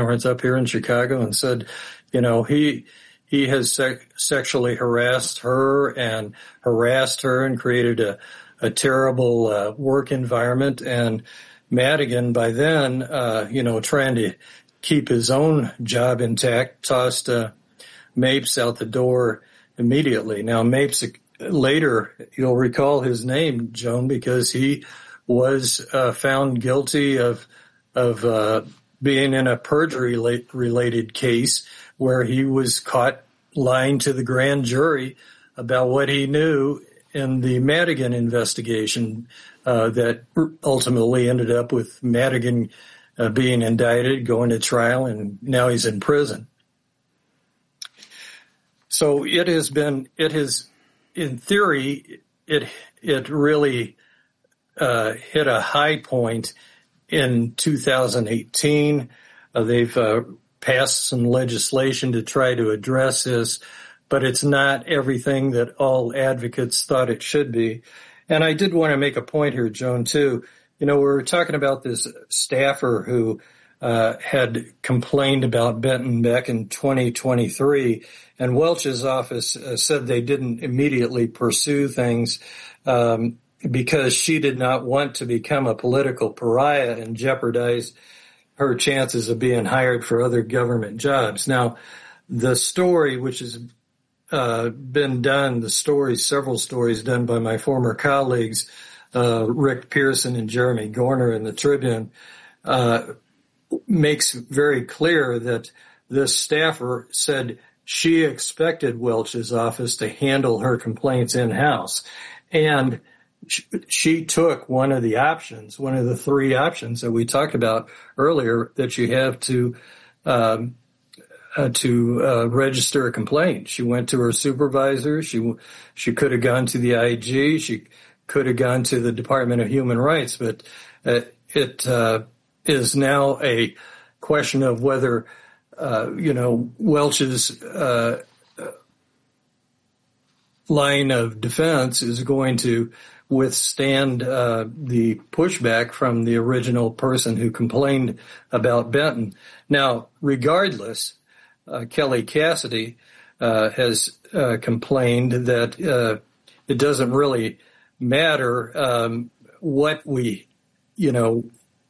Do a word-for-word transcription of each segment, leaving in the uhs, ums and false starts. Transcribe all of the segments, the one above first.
conference up here in Chicago and said, you know, he he has sec- sexually harassed her and harassed her and created a, a terrible uh, work environment. And Madigan, by then, uh, you know, trying to keep his own job intact, tossed uh, Mapes out the door immediately. Now, Mapes later, you'll recall his name, Joan, because he was uh, found guilty of of uh, being in a perjury-related case where he was caught lying to the grand jury about what he knew in the Madigan investigation uh, that ultimately ended up with Madigan uh, being indicted, going to trial, and now he's in prison. So it has been, it has, in theory, it it really uh, hit a high point in two thousand eighteen. Uh, they've uh, passed some legislation to try to address this, but it's not everything that all advocates thought it should be. And I did want to make a point here, Joan, too. You know, we were talking about this staffer who uh, had complained about Benton back in twenty twenty-three, and Welch's office uh, said they didn't immediately pursue things um, because she did not want to become a political pariah and jeopardize her chances of being hired for other government jobs. Now, the story, which has uh, been done, the stories, several stories done by my former colleagues, uh, Rick Pearson and Jeremy Gorner in the Tribune, uh, makes very clear that this staffer said she expected Welch's office to handle her complaints in-house. And she took one of the options, one of the three options that we talked about earlier that you have to um, uh, to uh, register a complaint. She went to her supervisor. She she could have gone to the I G. She could have gone to the Department of Human Rights. But uh, it uh, is now a question of whether, uh, you know, Welch's uh, line of defense is going to withstand uh, the pushback from the original person who complained about Benton. Now, regardless, uh, Kelly Cassidy uh, has uh, complained that uh, it doesn't really matter um, what we, you know,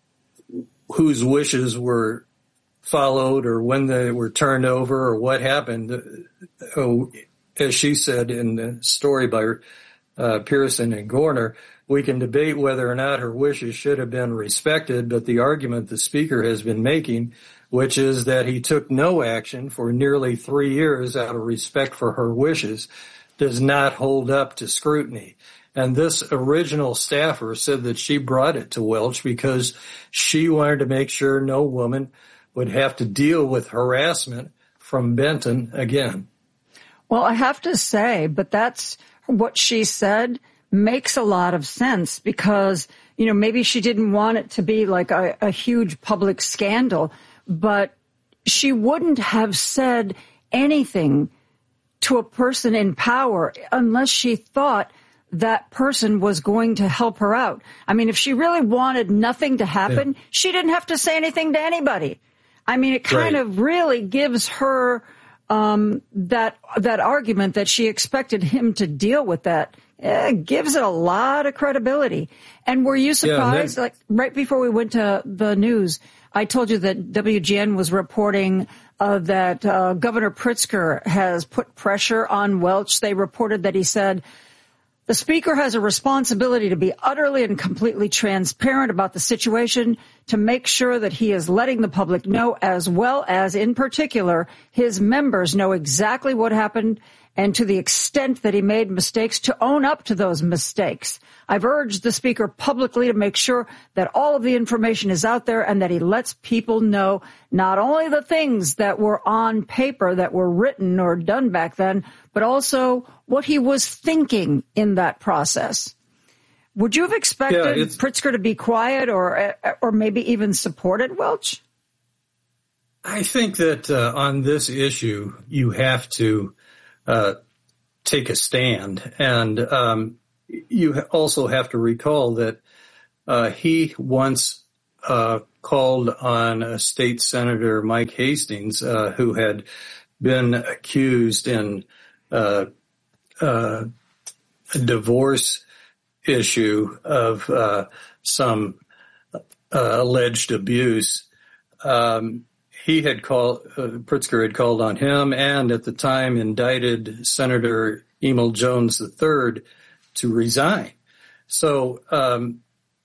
whose wishes were followed or when they were turned over or what happened. Oh, as she said in the story by Uh, Pearson and Gorner, we can debate whether or not her wishes should have been respected, but the argument the speaker has been making, which is that he took no action for nearly three years out of respect for her wishes, does not hold up to scrutiny. And this original staffer said that she brought it to Welch because she wanted to make sure no woman would have to deal with harassment from Benton again. Well, I have to say, but that's what she said makes a lot of sense because, you know, maybe she didn't want it to be like a, a huge public scandal, but she wouldn't have said anything to a person in power unless she thought that person was going to help her out. I mean, if she really wanted nothing to happen, yeah. she didn't have to say anything to anybody. I mean, it kind right. of really gives her Um, that, that argument that she expected him to deal with that, eh, gives it a lot of credibility. And were you surprised, yeah, like right before we went to the news, I told you that W G N was reporting uh, that uh, Governor Pritzker has put pressure on Welch. They reported that he said, the speaker has a responsibility to be utterly and completely transparent about the situation to make sure that he is letting the public know, as well as, in particular, his members know exactly what happened and to the extent that he made mistakes to own up to those mistakes. I've urged the speaker publicly to make sure that all of the information is out there and that he lets people know not only the things that were on paper that were written or done back then, but also what he was thinking in that process. Would you have expected yeah, Pritzker to be quiet or or maybe even supported Welch? I think that uh, on this issue, you have to uh, take a stand. And um, you also have to recall that uh, he once uh, called on a state senator, Mike Hastings, uh, who had been accused in uh, uh, a divorce issue of uh, some uh, alleged abuse. Um, he had called, uh, Pritzker had called on him and at the time indicted Senator Emil Jones the third to resign. So um,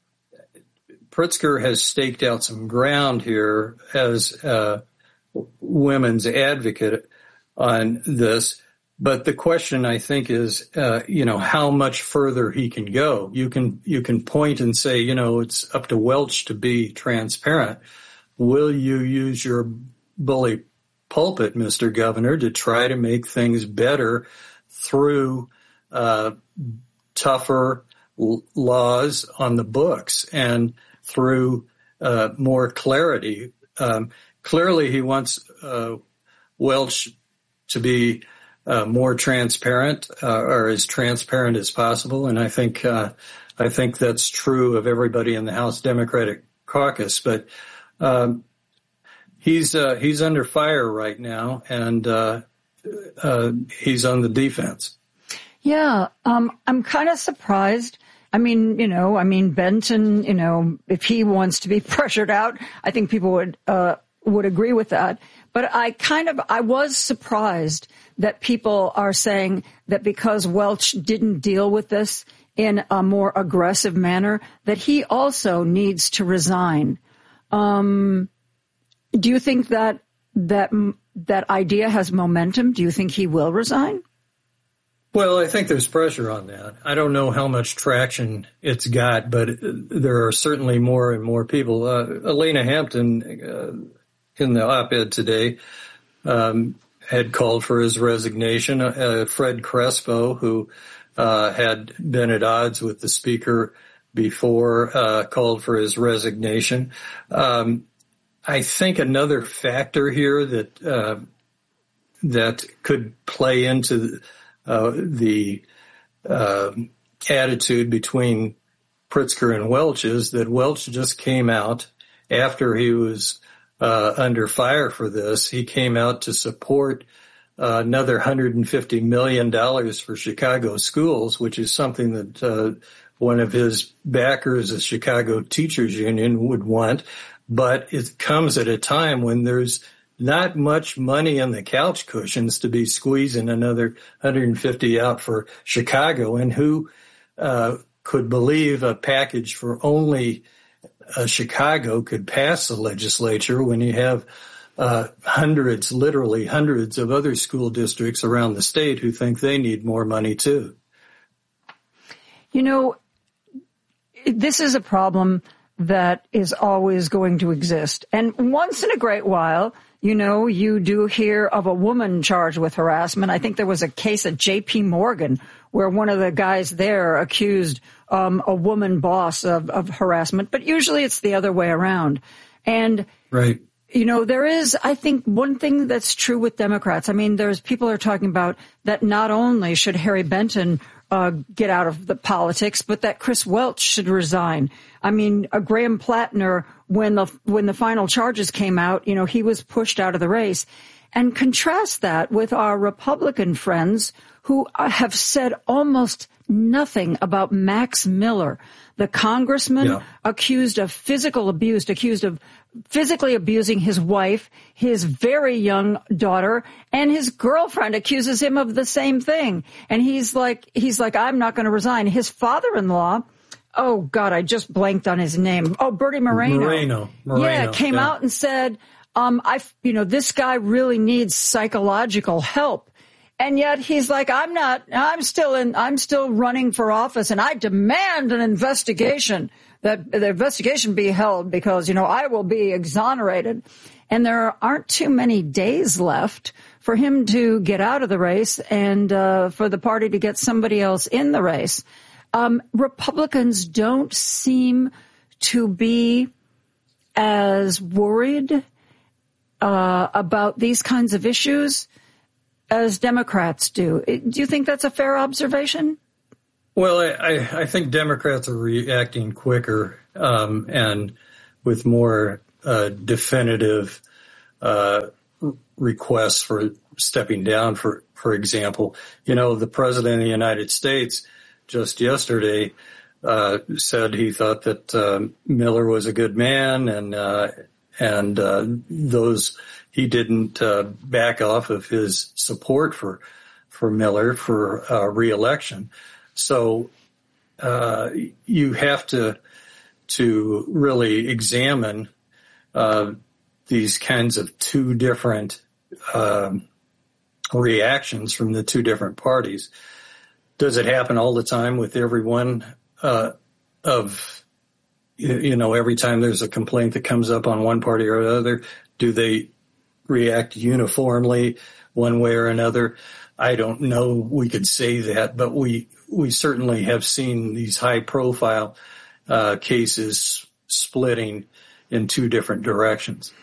Pritzker has staked out some ground here as a women's advocate on this. But the question, I think, is, uh, you know, how much further he can go. You can, you can point and say, you know, it's up to Welch to be transparent. Will you use your bully pulpit, Mister Governor, to try to make things better through, uh, tougher l- laws on the books and through, uh, more clarity? Um, clearly he wants, uh, Welch to be Uh, more transparent, uh, or as transparent as possible, and I think uh, I think that's true of everybody in the House Democratic Caucus. But um, he's uh, he's under fire right now, and uh, uh, he's on the defense. Yeah, um, I'm kind of surprised. I mean, you know, I mean Benton, you know, if he wants to be pressured out, I think people would uh, would agree with that. But I kind of I was surprised that people are saying that because Welch didn't deal with this in a more aggressive manner, that he also needs to resign. Um, do you think that that that idea has momentum? Do you think he will resign? Well, I think there's pressure on that. I don't know how much traction it's got, but there are certainly more and more people. Uh, Elena Hampton, uh, in the op-ed today, um, had called for his resignation. Uh, Fred Crespo, who uh, had been at odds with the speaker before, uh, called for his resignation. Um, I think another factor here that uh, that could play into uh, the uh, attitude between Pritzker and Welch is that Welch just came out after he was Uh, under fire for this. He came out to support uh, another one hundred fifty million dollars for Chicago schools, which is something that uh, one of his backers, the Chicago Teachers Union, would want. But it comes at a time when there's not much money in the couch cushions to be squeezing another one hundred fifty out for Chicago. And who uh, could believe a package for only Uh, Chicago could pass the legislature when you have uh, hundreds, literally hundreds of other school districts around the state who think they need more money too. You know, this is a problem that is always going to exist. And once in a great while, you know, you do hear of a woman charged with harassment. I think there was a case at J P Morgan where one of the guys there accused um, a woman boss of, of harassment, but usually it's the other way around. And, right. you know, there is, I think, one thing that's true with Democrats. I mean, there's people are talking about that not only should Harry Benton uh, get out of the politics, but that Chris Welch should resign. I mean, uh, Graham Plattner, when the when the final charges came out, you know, he was pushed out of the race. And contrast that with our Republican friends who have said almost nothing about Max Miller, the congressman yeah. accused of physical abuse, accused of physically abusing his wife, his very young daughter, and his girlfriend accuses him of the same thing. And he's like, he's like, I'm not going to resign. His father-in-law, oh God, I just blanked on his name. Oh, Bertie Moreno. Moreno. Moreno. Yeah, came yeah. out and said, um, I, you know, this guy really needs psychological help. And yet he's like, I'm not, I'm still in, I'm still running for office and I demand an investigation, that the investigation be held because, you know, I will be exonerated. And there aren't too many days left for him to get out of the race and uh, for the party to get somebody else in the race. Um, Republicans don't seem to be as worried uh, about these kinds of issues as Democrats do. Do you think that's a fair observation? Well, I, I think Democrats are reacting quicker um, and with more uh, definitive uh, requests for stepping down. For for example, you know, the president of the United States just yesterday uh, said he thought that uh, Miller was a good man, and uh, and uh, those he didn't uh, back off of his support for for Miller for uh, re-election. So uh, you have to to really examine uh, these kinds of two different um, reactions from the two different parties. Does it happen all the time with every one uh, of, you know, every time there's a complaint that comes up on one party or another, do they react uniformly one way or another? I don't know. We could say that, but we, we certainly have seen these high profile uh, cases splitting in two different directions.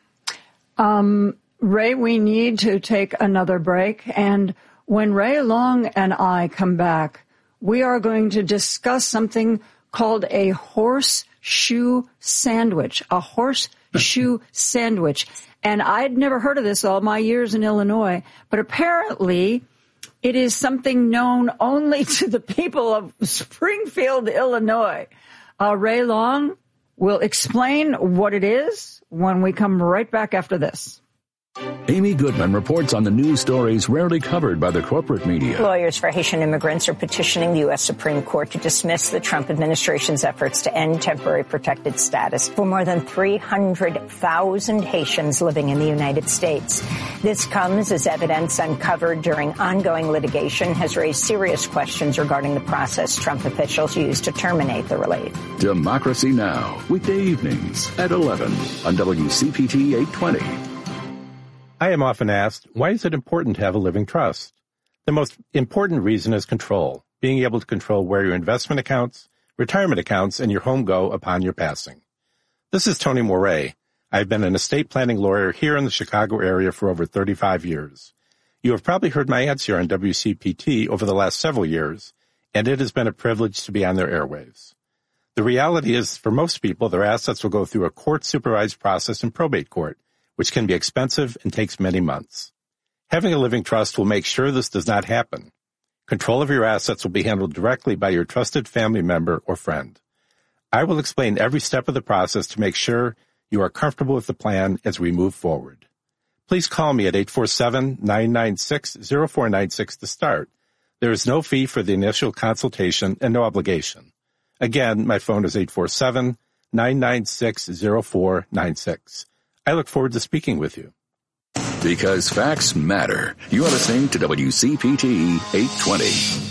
Um, Ray, we need to take another break. And when Ray Long and I come back, we are going to discuss something called a horseshoe sandwich, a horseshoe sandwich. And I'd never heard of this all my years in Illinois, but apparently it is something known only to the people of Springfield, Illinois. Uh, Ray Long will explain what it is when we come right back after this. Amy Goodman reports on the news stories rarely covered by the corporate media. Lawyers for Haitian immigrants are petitioning the U S Supreme Court to dismiss the Trump administration's efforts to end temporary protected status for more than three hundred thousand Haitians living in the United States. This comes as evidence uncovered during ongoing litigation has raised serious questions regarding the process Trump officials used to terminate the relief. Democracy Now! Weekday evenings at eleven on W C P T eight twenty. I am often asked, why is it important to have a living trust? The most important reason is control, being able to control where your investment accounts, retirement accounts, and your home go upon your passing. This is Tony Moret. I've been an estate planning lawyer here in the Chicago area for over thirty-five years. You have probably heard my ads here on W C P T over the last several years, and it has been a privilege to be on their airwaves. The reality is, for most people, their assets will go through a court-supervised process in probate court, which can be expensive and takes many months. Having a living trust will make sure this does not happen. Control of your assets will be handled directly by your trusted family member or friend. I will explain every step of the process to make sure you are comfortable with the plan as we move forward. Please call me at eight four seven, nine nine six, zero four nine six to start. There is no fee for the initial consultation and no obligation. Again, my phone is eight four seven, nine nine six, zero four nine six. I look forward to speaking with you. Because facts matter. You are listening to W C P T eight twenty.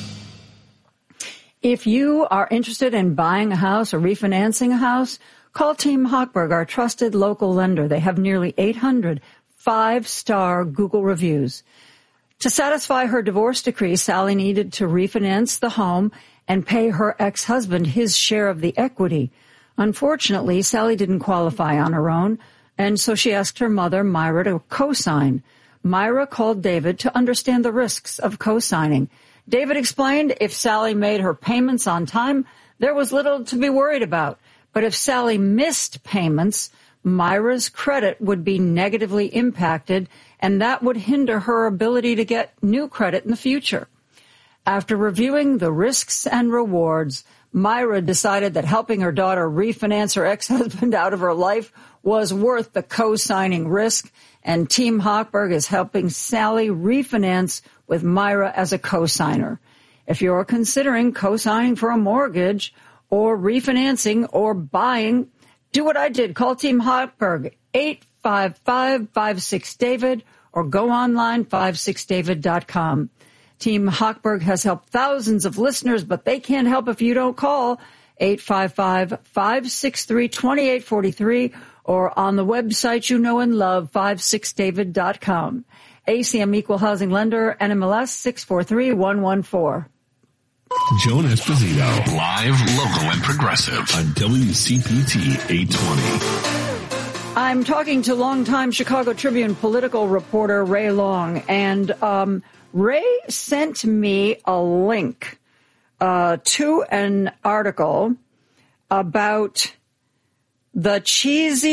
If you are interested in buying a house or refinancing a house, call Team Hochberg, our trusted local lender. They have nearly eight hundred five-star Google reviews. To satisfy her divorce decree, Sally needed to refinance the home and pay her ex-husband his share of the equity. Unfortunately, Sally didn't qualify on her own, and so she asked her mother, Myra, to co-sign. Myra called David to understand the risks of co-signing. David explained if Sally made her payments on time, there was little to be worried about. But if Sally missed payments, Myra's credit would be negatively impacted, and that would hinder her ability to get new credit in the future. After reviewing the risks and rewards, Myra decided that helping her daughter refinance her ex-husband out of her life was worth the co-signing risk, and Team Hochberg is helping Sally refinance with Myra as a co-signer. If you're considering co-signing for a mortgage or refinancing or buying, do what I did. Call Team Hochberg, eight five five, five six, David, or go online, five six david dot com. Team Hochberg has helped thousands of listeners, but they can't help if you don't call eight five five, five six three, two eight four three or on the website you know and love, five six david dot com. A C M Equal Housing Lender, N M L S six four three one one four. Joan Esposito, live, local, and progressive on W C P T eight twenty. I'm talking to longtime Chicago Tribune political reporter Ray Long, and um, Ray sent me a link uh, to an article about the cheesy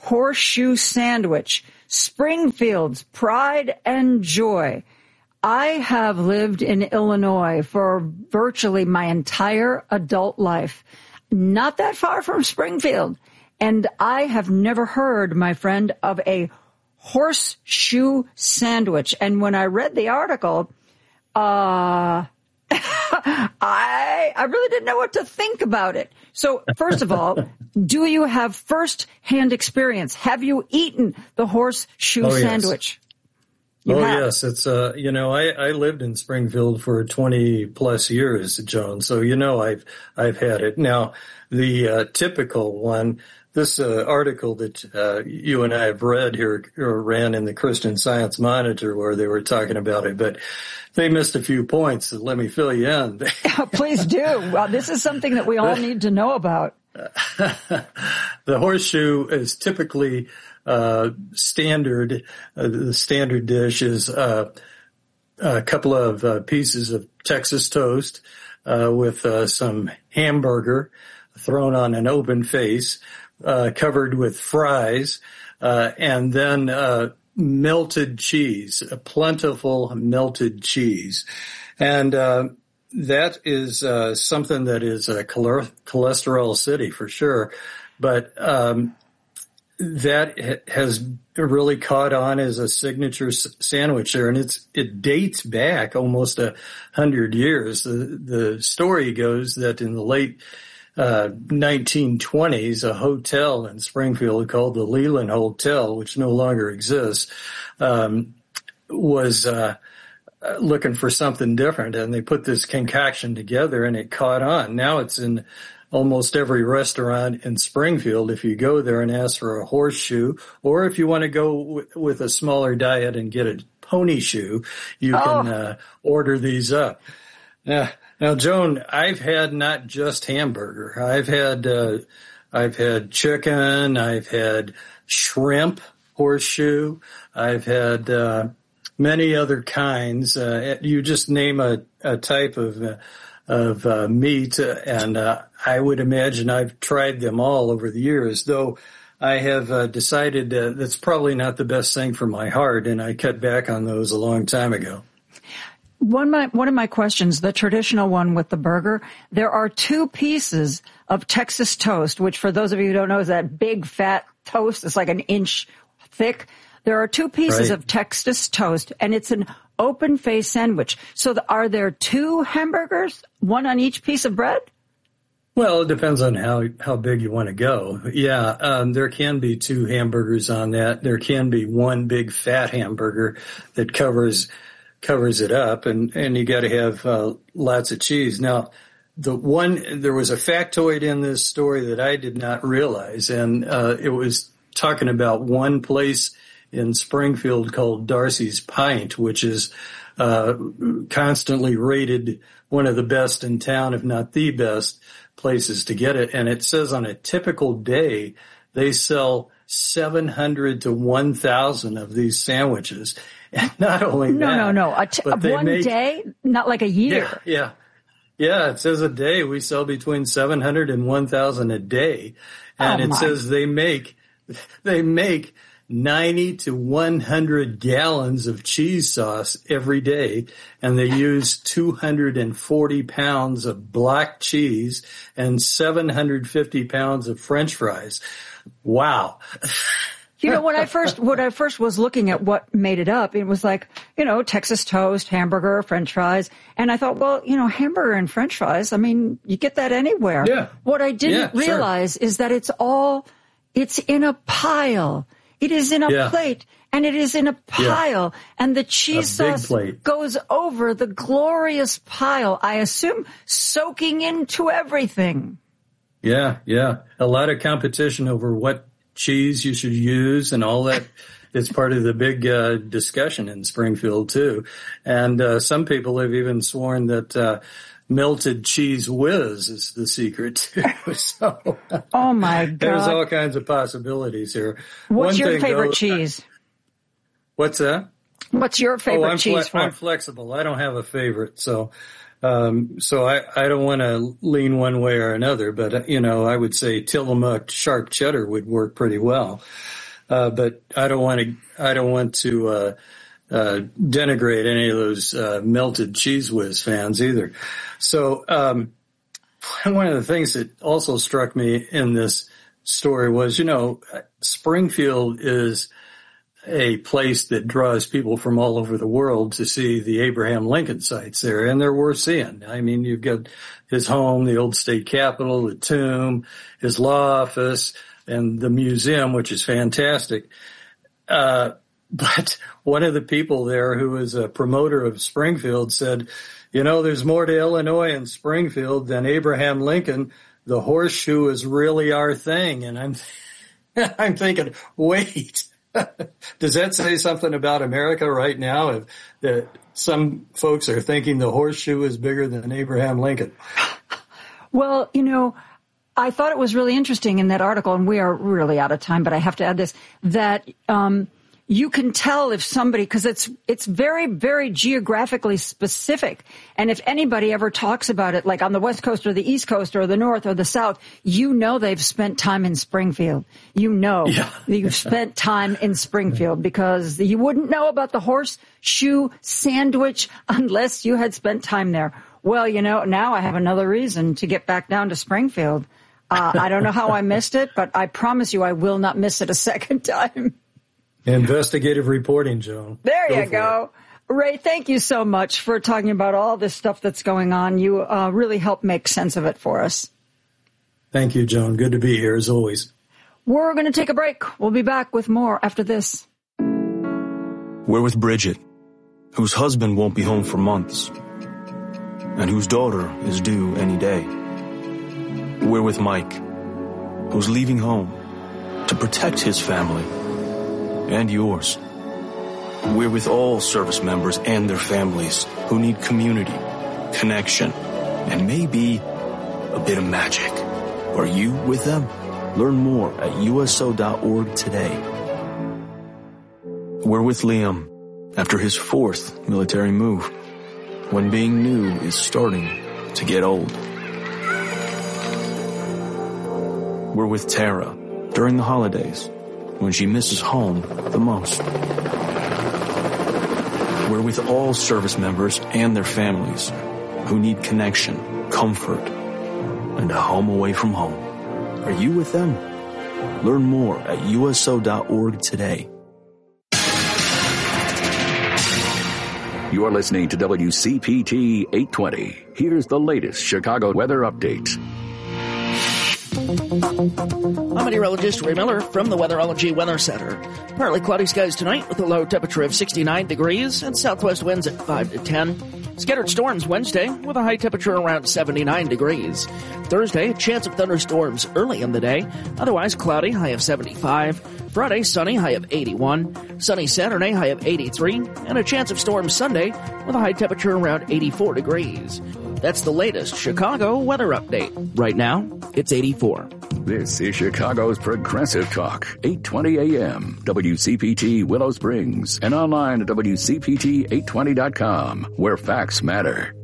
horseshoe sandwich, Springfield's pride and joy. I have lived in Illinois for virtually my entire adult life, not that far from Springfield, and I have never heard, my friend, of a horseshoe sandwich. And when I read the article, uh, I I really didn't know what to think about it. So, first of all, do you have first-hand experience? Have you eaten the horseshoe oh, yes. sandwich? You oh, have. yes. It's, uh, you know, I, I lived in Springfield for twenty plus years, Joan. So, you know, I've, I've had it. Now, the, uh, typical one, this, uh, article that, uh, you and I have read here or ran in the Christian Science Monitor where they were talking about it, but they missed a few points. So let me fill you in. Please do. Well, this is something that we all need to know about. The horseshoe is typically uh standard. Uh, the standard dish is uh, a couple of uh, pieces of Texas toast uh, with uh, some hamburger thrown on an open face, uh, covered with fries, uh, and then uh, melted cheese, a plentiful melted cheese, and uh, that is uh, something that is a cholesterol city for sure, but um, that has really caught on as a signature s- sandwich there, and it's it dates back almost a hundred years. The the story goes that in the late uh, nineteen twenties, a hotel in Springfield called the Leland Hotel, which no longer exists, um, was uh, looking for something different, and they put this concoction together, and it caught on. Now it's in almost every restaurant in Springfield if you go there and ask for a horseshoe, or if you want to go w- with a smaller diet and get a pony shoe, you oh. can uh, order these up. Now, now, Joan, I've had not just hamburger. I've had uh, I've had chicken. I've had shrimp horseshoe. I've had uh, many other kinds. Uh, you just name a, a type of uh, of uh, meat, uh, and uh, I would imagine I've tried them all over the years, though I have uh, decided uh, that's probably not the best thing for my heart, and I cut back on those a long time ago. One of my, one of my questions, the traditional one with the burger, there are two pieces of Texas toast, which for those of you who don't know is that big fat toast. It's like an inch thick. There are two pieces right. of Texas toast, and it's an open face sandwich. So the, are there two hamburgers, one on each piece of bread? Well, it depends on how, how big you want to go. Yeah, um, there can be two hamburgers on that. There can be one big fat hamburger that covers covers it up, and, and you got to have uh, lots of cheese. Now, the one there was a factoid in this story that I did not realize, and uh, it was talking about one place in Springfield called Darcy's Pint, which is uh constantly rated one of the best in town, if not the best places to get it. And it says on a typical day, they sell seven hundred to one thousand of these sandwiches. And not only no, that. No, no, no. A t- one make, day, not like a year. Yeah, yeah. Yeah, it says a day we sell between seven hundred and one thousand a day. And oh it my. says they make, they make ninety to one hundred gallons of cheese sauce every day, and they use two hundred forty pounds of black cheese and seven hundred fifty pounds of French fries. Wow. You know, when I first, when I first was looking at what made it up, it was like, you know, Texas toast, hamburger, French fries. And I thought, well, you know, hamburger and French fries, I mean, you get that anywhere. Yeah. What I didn't yeah, realize sure. is that it's all, it's in a pile. It is in a yeah. plate, and it is in a pile, yeah. and the cheese sauce plate. goes over the glorious pile, I assume, soaking into everything. Yeah, yeah. A lot of competition over what cheese you should use and all that. It's part of the big uh, discussion in Springfield, too. And uh, some people have even sworn that uh, melted cheese whiz is the secret, too. So, oh, my God. There's all kinds of possibilities here. What's One your thing, favorite though, cheese? What's that? What's your favorite oh, I'm cheese fle- for? I'm flexible. I don't have a favorite. So Um, so I, I don't want to lean one way or another, but, uh, you know, I would say Tillamook sharp cheddar would work pretty well. Uh, but I don't want to, I don't want to, uh, uh, denigrate any of those, uh, melted Cheese Whiz fans either. So, um, one of the things that also struck me in this story was, you know, Springfield is a place that draws people from all over the world to see the Abraham Lincoln sites there, and they're worth seeing. I mean, you've got his home, the old state capitol, the tomb, his law office, and the museum, which is fantastic. Uh, but one of the people there who was a promoter of Springfield said, you know, there's more to Illinois and Springfield than Abraham Lincoln. The horseshoe is really our thing. And I'm, I'm thinking, wait. Does that say something about America right now? If that some folks are thinking the horseshoe is bigger than Abraham Lincoln? Well, you know, I thought it was really interesting in that article, and we are really out of time, but I have to add this, that um, you can tell if somebody, because it's it's very, very geographically specific. And if anybody ever talks about it, like on the West Coast or the East Coast or the North or the South, you know they've spent time in Springfield. You know yeah. you've spent time in Springfield, because you wouldn't know about the horseshoe sandwich unless you had spent time there. Well, you know, now I have another reason to get back down to Springfield. Uh, I don't know how I missed it, but I promise you I will not miss it a second time. Investigative reporting, Joan. There go you go. It. Ray, thank you so much for talking about all this stuff that's going on. You uh, really helped make sense of it for us. Thank you, Joan. Good to be here, as always. We're going to take a break. We'll be back with more after this. We're with Bridget, whose husband won't be home for months, and whose daughter is due any day. We're with Mike, who's leaving home to protect his family and yours. We're with all service members and their families who need community, connection, and maybe a bit of magic. Are you with them? Learn more at U S O dot org today. We're with Liam after his fourth military move, when being new is starting to get old. We're with Tara during the holidays, when she misses home the most. We're with all service members and their families who need connection, comfort, and a home away from home. Are you with them? Learn more at U S O dot org today. You're listening to W C P T eight twenty. Here's the latest Chicago weather update. I'm meteorologist Ray Miller from the Weatherology Weather Center. Partly cloudy skies tonight with a low temperature of sixty-nine degrees and southwest winds at five to ten. Scattered storms Wednesday with a high temperature around seventy-nine degrees. Thursday, a chance of thunderstorms early in the day. Otherwise cloudy, high of seventy-five. Friday, sunny, high of eighty-one. Sunny Saturday, high of eighty-three. And a chance of storms Sunday with a high temperature around eighty-four degrees. That's the latest Chicago weather update. Right now, it's eighty-four. This is Chicago's Progressive Talk, eight twenty A M, W C P T Willow Springs, and online at W C P T eight twenty dot com, where facts matter.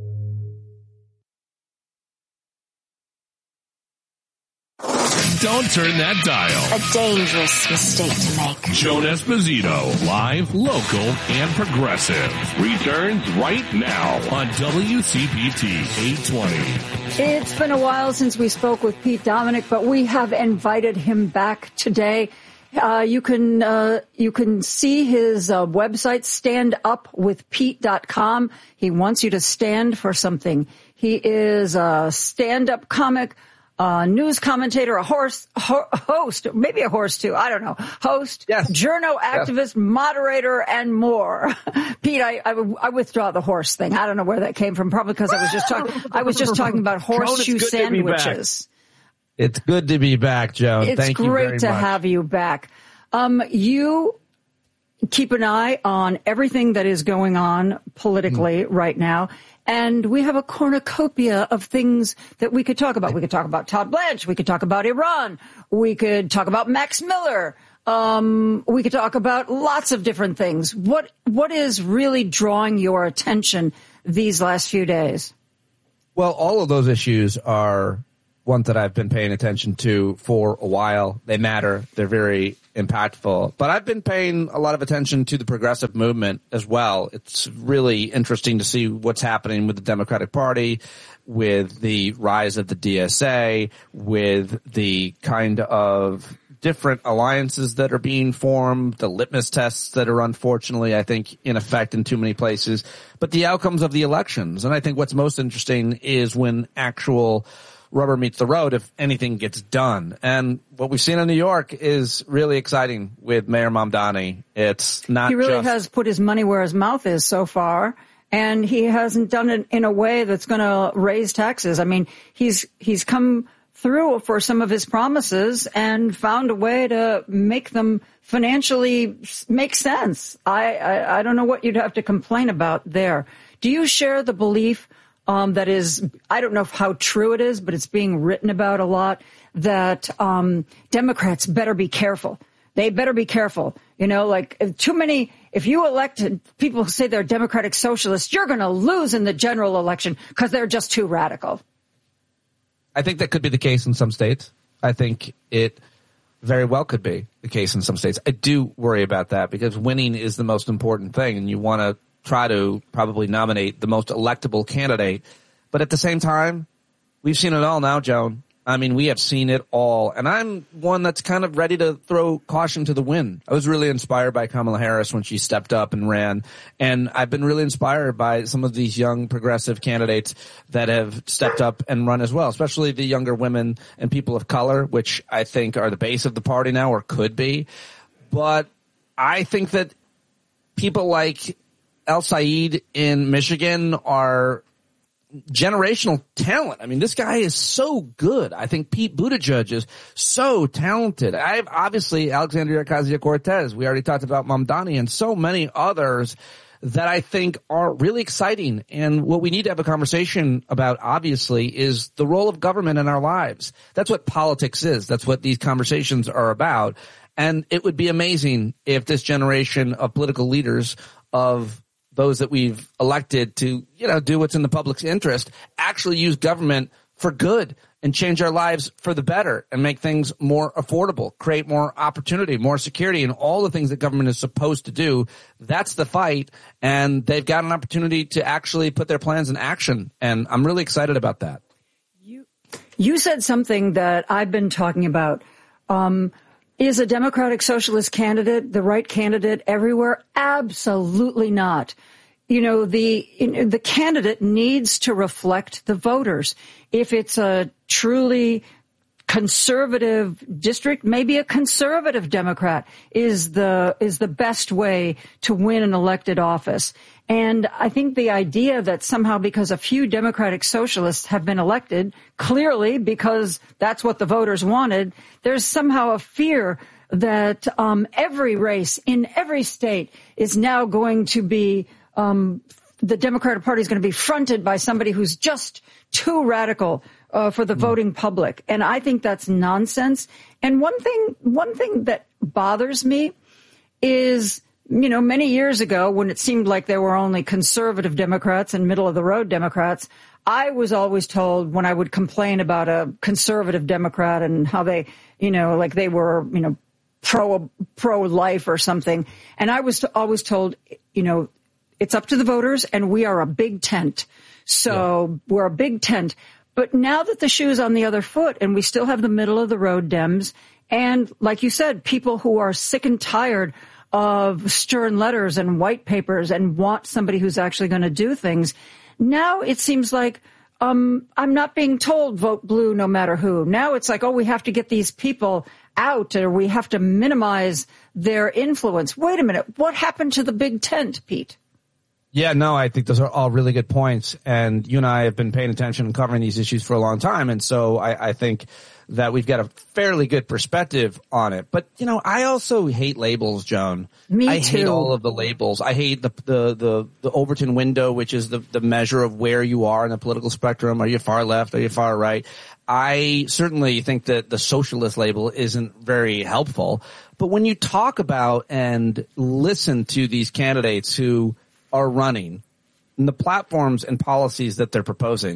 Don't turn that dial. A dangerous mistake to make. Joan Esposito, live, local, and progressive, returns right now on W C P T eight twenty. It's been a while since we spoke with Pete Dominick, but we have invited him back today. Uh, you can, uh, you can see his uh, website, stand up with pete dot com. He wants you to stand for something. He is a stand-up comic, a news commentator, a horse, ho- host, maybe a horse too, I don't know, host, yes. journo activist, yes. moderator, and more. Pete, I, I, I withdraw the horse thing. I don't know where that came from, probably because I was just talking, I was just talking about horseshoe sandwiches. It's good to be back, Joan. It's Thank you very much. It's great to have you back. Um, you keep an eye on everything that is going on politically mm. right now. And we have a cornucopia of things that we could talk about. We could talk about Todd Blanche. We could talk about Iran. We could talk about Max Miller. Um, we could talk about lots of different things. What, what is really drawing your attention these last few days? Well, all of those issues are ones that I've been paying attention to for a while. They matter. They're very impactful. But I've been paying a lot of attention to the progressive movement as well. It's really interesting to see what's happening with the Democratic Party, with the rise of the D S A, with the kind of different alliances that are being formed, the litmus tests that are unfortunately, I think, in effect in too many places, but the outcomes of the elections. And I think what's most interesting is when actual rubber meets the road, if anything gets done. And what we've seen in New York is really exciting with Mayor Mamdani. It's not He really just has put his money where his mouth is so far. And he hasn't done it in a way that's going to raise taxes. I mean, he's he's come through for some of his promises and found a way to make them financially make sense. I, I, I don't know what you'd have to complain about there. Do you share the belief um, that is, I don't know how true it is, but it's being written about a lot, that um, Democrats better be careful. They better be careful. You know, like too many, if you elect people who say they're Democratic Socialists, you're going to lose in the general election because they're just too radical. I think that could be the case in some states. I think it very well could be the case in some states. I do worry about that because winning is the most important thing, and you want to try to probably nominate the most electable candidate. But at the same time, we've seen it all now, Joan. I mean, we have seen it all. And I'm one that's kind of ready to throw caution to the wind. I was really inspired by Kamala Harris when she stepped up and ran. And I've been really inspired by some of these young progressive candidates that have stepped up and run as well, especially the younger women and people of color, which I think are the base of the party now, or could be. But I think that people like El Said in Michigan are generational talent. I mean, this guy is so good. I think Pete Buttigieg is so talented. I have obviously Alexandria Ocasio-Cortez. We already talked about Mamdani and so many others that I think are really exciting. And what we need to have a conversation about, obviously, is the role of government in our lives. That's what politics is. That's what these conversations are about. And it would be amazing if this generation of political leaders, of those that we've elected to, you know, do what's in the public's interest, actually use government for good and change our lives for the better and make things more affordable, create more opportunity, more security, and all the things that government is supposed to do. That's the fight, and they've got an opportunity to actually put their plans in action, and I'm really excited about that. You, you said something that I've been talking about. Um, Is a Democratic Socialist candidate the right candidate everywhere? Absolutely not. You know, the the candidate needs to reflect the voters. If it's a truly conservative district, maybe a conservative Democrat is the is the best way to win an elected office. And I think the idea that somehow because a few Democratic Socialists have been elected, clearly because that's what the voters wanted, there's somehow a fear that um, every race in every state is now going to be, um, the Democratic Party is going to be fronted by somebody who's just too radical uh, for the voting public. And I think that's nonsense. And one thing, one thing that bothers me is, you know, many years ago when it seemed like there were only conservative Democrats and middle of the road Democrats, I was always told when I would complain about a conservative Democrat and how they, you know, like they were, you know, pro, pro-life or something. And I was always told, you know, it's up to the voters and we are a big tent. So yeah. We're a big tent. But now that the shoe's on the other foot and we still have the middle of the road Dems and, like you said, people who are sick and tired of stern letters and white papers and want somebody who's actually going to do things. Now it seems like um I'm not being told vote blue no matter who. Now it's like, oh, we have to get these people out or we have to minimize their influence. Wait a minute. What happened to the big tent, Pete? Yeah, no, I think those are all really good points. And you and I have been paying attention and covering these issues for a long time. And so I, I think that we've got a fairly good perspective on it. But, you know, I also hate labels, Joan. Me I too. hate all of the labels. I hate the, the, the, the Overton window, which is the, the measure of where you are in the political spectrum. Are you far left? Are you far right? I certainly think that the socialist label isn't very helpful. But when you talk about and listen to these candidates who are running and the platforms and policies that they're proposing,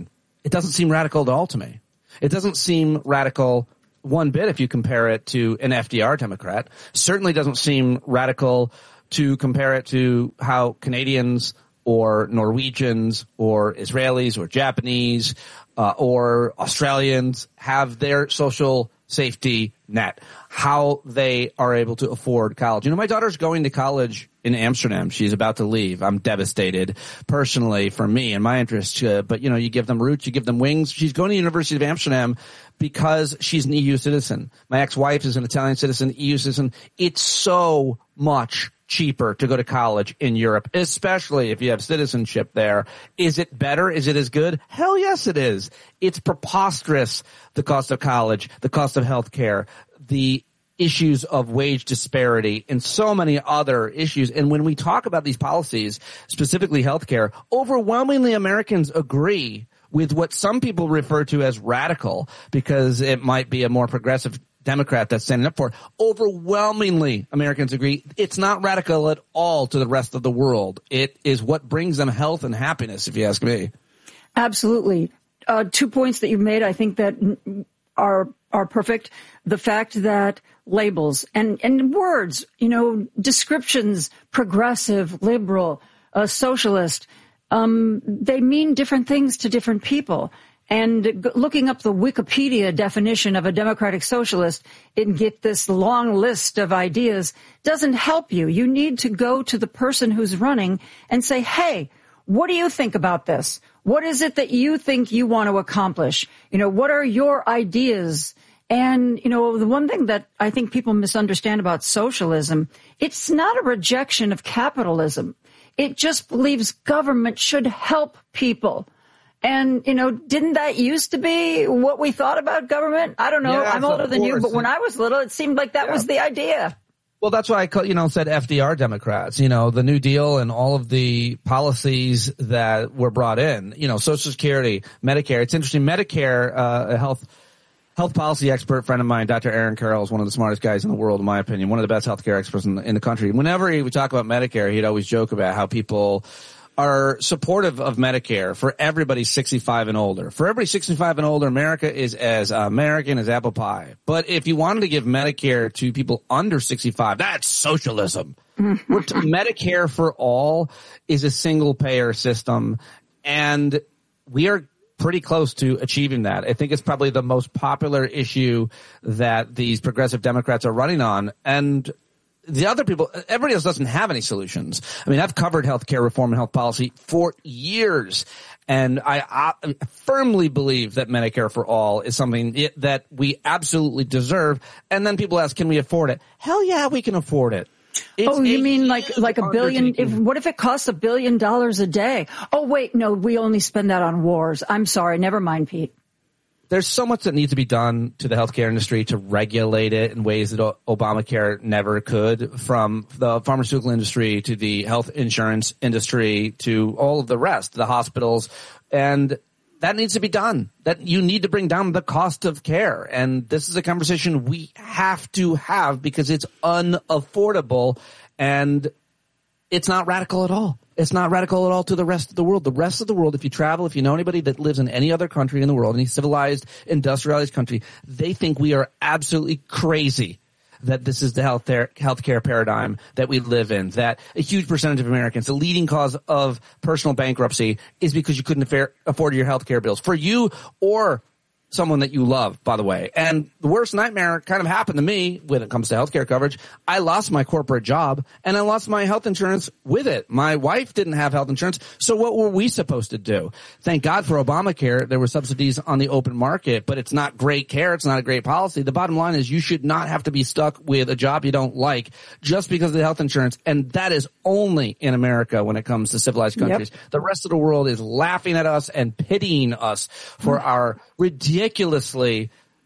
it doesn't seem radical at all to me. It doesn't seem radical one bit if you compare it to an F D R Democrat. Certainly doesn't seem radical to compare it to how Canadians or Norwegians or Israelis or Japanese uh, or Australians have their social safety net, how they are able to afford college. You know, my daughter's going to college in Amsterdam. She's about to leave. I'm devastated personally for me and my interests, uh, but you know, you give them roots, you give them wings. She's going to the University of Amsterdam because she's an E U citizen. My ex-wife is an Italian citizen, E U citizen. It's so much cheaper to go to college in Europe, especially if you have citizenship there. Is it better? Is it as good? Hell yes, it is. It's preposterous, the cost of college, the cost of healthcare, the issues of wage disparity, and so many other issues. And when we talk about these policies, specifically healthcare, overwhelmingly Americans agree with what some people refer to as radical, because it might be a more progressive Democrat that's standing up for it. Overwhelmingly, Americans agree it's not radical at all to the rest of the world. It is what brings them health and happiness, if you ask me. Absolutely. Uh, two points that you've made, I think, that are are perfect. The fact that labels and, and words, you know, descriptions, progressive, liberal, uh, socialist, um, they mean different things to different people. And looking up the Wikipedia definition of a democratic socialist and get this long list of ideas doesn't help you. You need to go to the person who's running and say, hey, what do you think about this? What is it that you think you want to accomplish? You know, what are your ideas? And, you know, the one thing that I think people misunderstand about socialism, it's not a rejection of capitalism. It just believes government should help people. And, you know, didn't that used to be what we thought about government? I don't know. Yes, I'm older than you, but course. when I was little, it seemed like that Yeah. was the idea. Well, that's why I, call, you know, said F D R Democrats, you know, the New Deal and all of the policies that were brought in, you know, Social Security, Medicare. It's interesting. Medicare, uh, a health, health policy expert friend of mine, Doctor Aaron Carroll, is one of the smartest guys in the world, in my opinion, one of the best healthcare experts in, in the country. Whenever he would talk about Medicare, he'd always joke about how people are supportive of Medicare for everybody sixty-five and older. For everybody sixty-five and older, America is as American as apple pie. But if you wanted to give Medicare to people under sixty-five, that's socialism. We're t- Medicare for all is a single payer system, and we are pretty close to achieving that. I think it's probably the most popular issue that these progressive Democrats are running on. And the other people, everybody else doesn't have any solutions. I mean, I've covered healthcare reform and health policy for years, and I, I firmly believe that Medicare for all is something it, that we absolutely deserve. And then people ask, can we afford it? Hell yeah, we can afford it. It's oh, you mean like like a billion? If, what if it costs a billion dollars a day? Oh, wait, no, we only spend that on wars. I'm sorry. Never mind, Pete. There's so much that needs to be done to the healthcare industry to regulate it in ways that Obamacare never could, from the pharmaceutical industry to the health insurance industry to all of the rest, the hospitals. And that needs to be done. That you need to bring down the cost of care. And this is a conversation we have to have because it's unaffordable and it's not radical at all. It's not radical at all to the rest of the world. The rest of the world, if you travel, if you know anybody that lives in any other country in the world, any civilized, industrialized country, they think we are absolutely crazy that this is the health healthcare paradigm that we live in, that a huge percentage of Americans, the leading cause of personal bankruptcy is because you couldn't affair, afford your healthcare bills for you or someone that you love, by the way. And the worst nightmare kind of happened to me when it comes to healthcare coverage. I lost my corporate job and I lost my health insurance with it. My wife didn't have health insurance. So what were we supposed to do? Thank God for Obamacare. There were subsidies on the open market, but it's not great care. It's not a great policy. The bottom line is you should not have to be stuck with a job you don't like just because of the health insurance. And that is only in America when it comes to civilized countries. Yep. The rest of the world is laughing at us and pitying us for mm. our ridiculously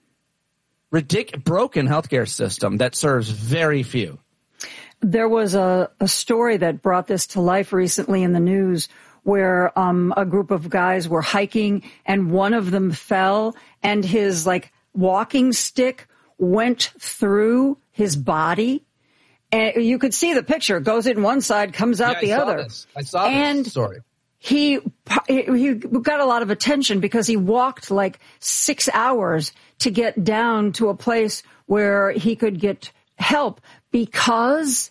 ridic- broken healthcare system that serves very few. There was a, a story that brought this to life recently in the news where um, a group of guys were hiking and one of them fell and his like walking stick went through his body. And you could see the picture. It goes in one side, comes out yeah, the I other. This. I saw and this story. he he got a lot of attention because he walked like six hours to get down to a place where he could get help because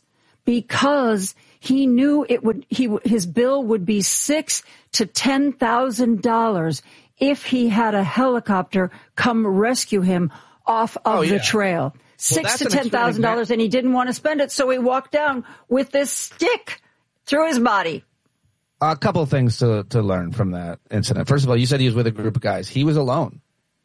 because he knew it would he his bill would be six to ten thousand dollars if he had a helicopter come rescue him off of oh, yeah. the trail. Six well, to ten thousand dollars, and he didn't want to spend it, so he walked down with this stick through his body. A couple of things to to learn from that incident. First of all, you said he was with a group of guys. He was alone.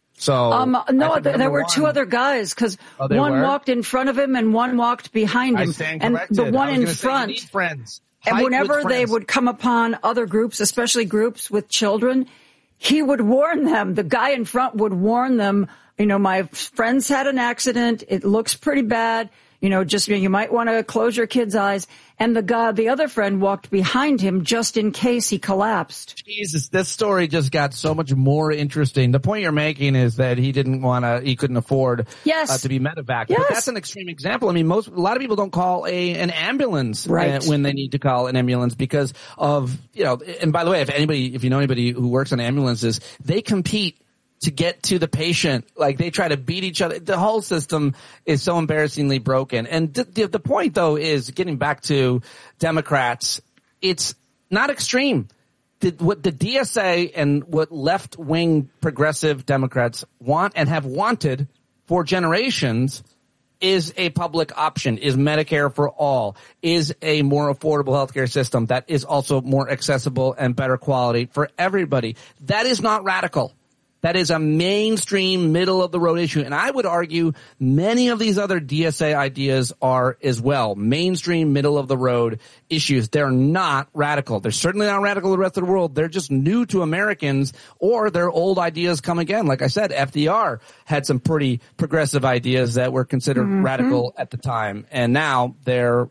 So um, no, there, there were one, two other guys because oh, one were? walked in front of him and one walked behind him. I stand and corrected. the one I was in gonna front. say you need friends. And Fight whenever they would come upon other groups, especially groups with children, he would warn them. The guy in front would warn them. You know, my friends had an accident. It looks pretty bad. You know, just you, know, you might want to close your kids' eyes. And the guy, the other friend, walked behind him just in case he collapsed. Jesus, this story just got so much more interesting. The point you're making is that he didn't want to, he couldn't afford yes. uh, to be medevac. Yes. But that's an extreme example. I mean, most a lot of people don't call a an ambulance right. uh, when they need to call an ambulance because of you know. And by the way, if anybody, if you know anybody who works on ambulances, they compete to get to the patient. Like they try to beat each other. The whole system is so embarrassingly broken. And th- the, the point though is getting back to Democrats, it's not extreme. The, what the D S A and what left wing progressive Democrats want and have wanted for generations is a public option, is Medicare for all, is a more affordable healthcare system that is also more accessible and better quality for everybody. That is not radical. That is a mainstream, middle-of-the-road issue. And I would argue many of these other D S A ideas are as well mainstream, middle-of-the-road issues. They're not radical. They're certainly not radical to the rest of the world. They're just new to Americans, or their old ideas come again. Like I said, F D R had some pretty progressive ideas that were considered mm-hmm. radical at the time. And now they're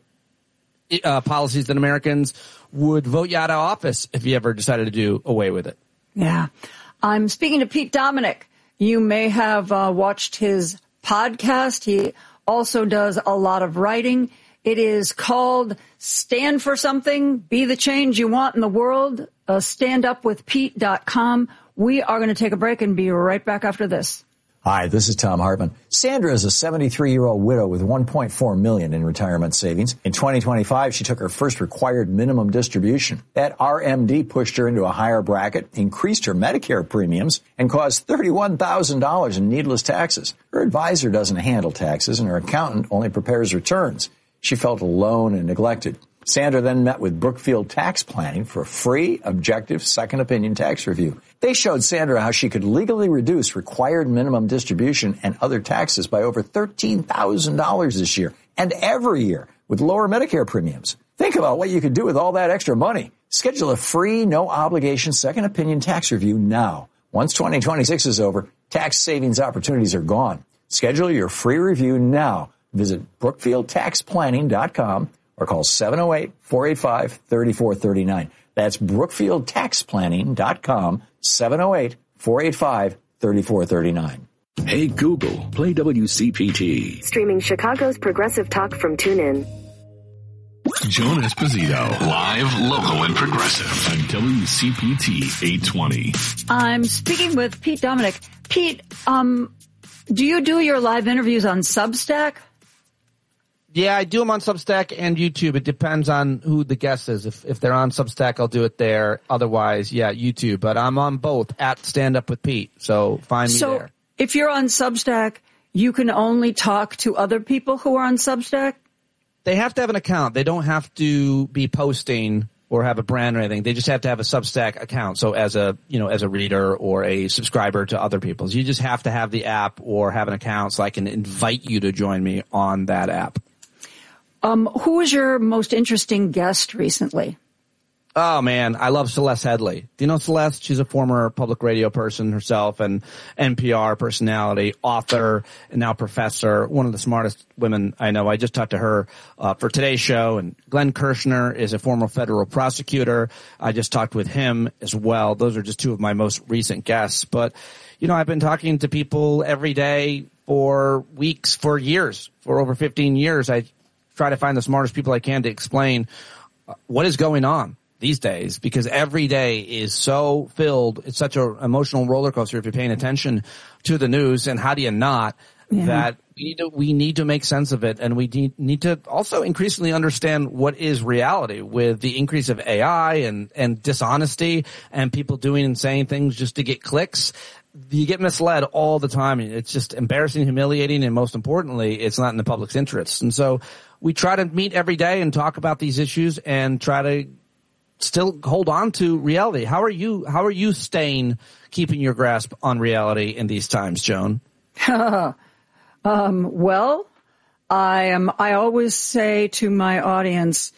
uh, policies that Americans would vote you out of office if you ever decided to do away with it. Yeah. I'm speaking to Pete Dominick. You may have uh, watched his podcast. He also does a lot of writing. It is called Stand for Something, Be the Change You Want in the World, uh, stand up with pete dot com. We are going to take a break and be right back after this. Hi, this is Tom Hartman. Sandra is a seventy-three-year-old widow with one point four million dollars in retirement savings. In twenty twenty-five, she took her first required minimum distribution. That R M D pushed her into a higher bracket, increased her Medicare premiums, and caused thirty-one thousand dollars in needless taxes. Her advisor doesn't handle taxes, and her accountant only prepares returns. She felt alone and neglected. Sandra then met with Brookfield Tax Planning for a free, objective, second opinion tax review. They showed Sandra how she could legally reduce required minimum distribution and other taxes by over thirteen thousand dollars this year and every year with lower Medicare premiums. Think about what you could do with all that extra money. Schedule a free, no-obligation second opinion tax review now. Once twenty twenty-six is over, tax savings opportunities are gone. Schedule your free review now. Visit brookfield tax planning dot com. or call seven oh eight, four eight five, three four three nine. That's brookfield tax planning dot com, seven oh eight, four eight five, three four three nine. Hey Google, play W C P T. Streaming Chicago's progressive talk from TuneIn. Joan Esposito, live, local, and progressive on W C P T eight twenty. I'm speaking with Pete Dominick. Pete, um, do you do your live interviews on Substack? Yeah, I do them on Substack and YouTube. It depends on who the guest is. If if they're on Substack, I'll do it there. Otherwise, yeah, YouTube. But I'm on both at Stand Up with Pete. So find me so there. So if you're on Substack, you can only talk to other people who are on Substack? They have to have an account. They don't have to be posting or have a brand or anything. They just have to have a Substack account. So as a, you know, as a reader or a subscriber to other people's, you just have to have the app or have an account so I can invite you to join me on that app. Um, who was your most interesting guest recently? Oh, man, I love Celeste Headley. Do you know Celeste? She's a former public radio person herself and N P R personality, author, and now professor, one of the smartest women I know. I just talked to her uh, for today's show. And Glenn Kirshner is a former federal prosecutor. I just talked with him as well. Those are just two of my most recent guests. But, you know, I've been talking to people every day for weeks, for years, for over fifteen years. I try to find the smartest people I can to explain what is going on these days because every day is so filled. It's such an emotional roller coaster if you're paying attention to the news. And how do you not? Yeah. That we need to, we need to make sense of it. And we need, need to also increasingly understand what is reality with the increase of A I and, and dishonesty and people doing and saying things just to get clicks. You get misled all the time. It's just embarrassing, humiliating, and most importantly, it's not in the public's interest. And so we try to meet every day and talk about these issues and try to still hold on to reality. How are you, how are you staying, keeping your grasp on reality in these times, Joan? Um, well, I am, I always say to my audience,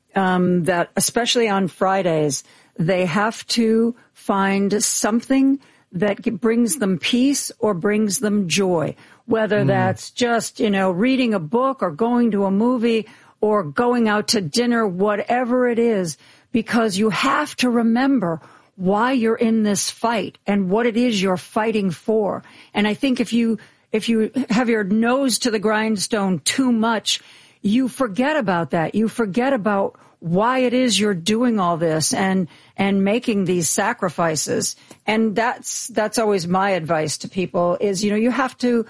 um, that especially on Fridays, they have to find something that brings them peace or brings them joy, whether mm. that's just, you know, reading a book or going to a movie or going out to dinner, whatever it is, because you have to remember why you're in this fight and what it is you're fighting for. And I think if you If you have your nose to the grindstone too much, you forget about that. You forget about why it is you're doing all this and, and making these sacrifices. And that's, that's always my advice to people is, you know, you have to,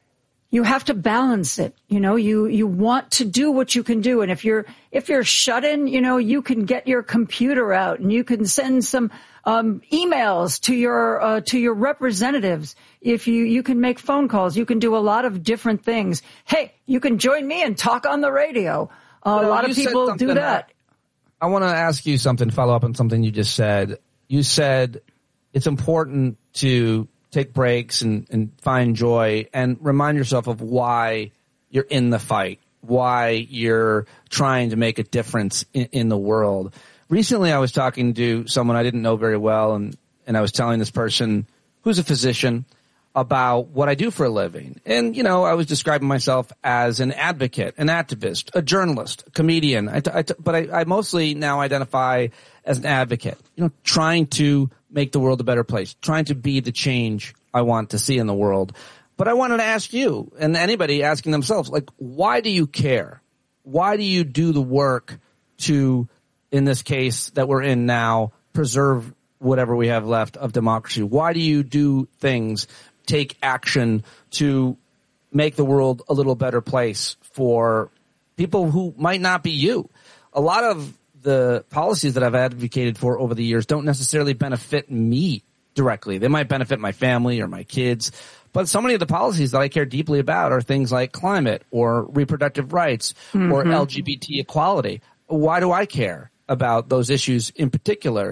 you have to balance it. You know, you, you want to do what you can do. And if you're, if you're shut in, you know, you can get your computer out and you can send some, um, emails to your, uh, to your representatives. If you, you can make phone calls, you can do a lot of different things. Hey, you can join me and talk on the radio. Uh, well, a lot of people do that. I want to ask you something, follow up on something you just said. You said it's important to take breaks and, and find joy and remind yourself of why you're in the fight, why you're trying to make a difference in, in the world. Recently, I was talking to someone I didn't know very well, and, and I was telling this person who's a physician about what I do for a living. And, you know, I was describing myself as an advocate, an activist, a journalist, a comedian. I t- I t- but I, I mostly now identify as an advocate, you know, trying to make the world a better place, trying to be the change I want to see in the world. But I wanted to ask you and anybody asking themselves, like, why do you care? Why do you do the work to, in this case that we're in now, preserve whatever we have left of democracy? Why do you do things, take action to make the world a little better place for people who might not be you? A lot of the policies that I've advocated for over the years don't necessarily benefit me directly. They might benefit my family or my kids. But so many of the policies that I care deeply about are things like climate or reproductive rights mm-hmm. or L G B T equality. Why do I care about those issues in particular?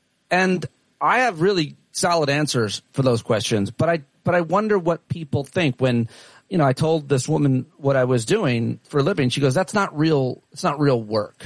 And I have really solid answers for those questions, but I but I wonder what people think when, you know, I told this woman what I was doing for a living. She goes, "That's not real. It's not real work."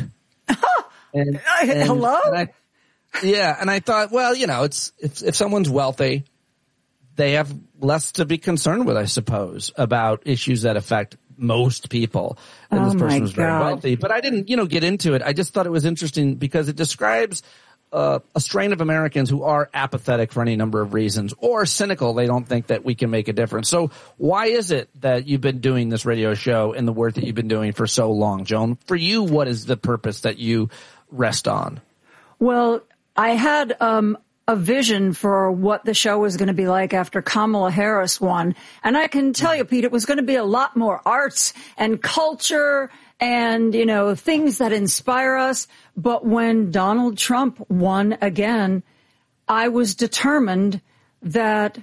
and, and, Hello? And I, yeah, and I thought, well, you know, it's if if someone's wealthy, they have less to be concerned with, I suppose, about issues that affect most people. And oh this person was God. very wealthy, but I didn't, you know, get into it. I just thought it was interesting because it describes Uh, a strain of Americans who are apathetic for any number of reasons or cynical. They don't think that we can make a difference. So why is it that you've been doing this radio show and the work that you've been doing for so long, Joan? For you, what is the purpose that you rest on? Well, I had um, a vision for what the show was going to be like after Kamala Harris won. And I can tell you, Pete, it was going to be a lot more arts and culture and, you know, things that inspire us. But when Donald Trump won again, I was determined that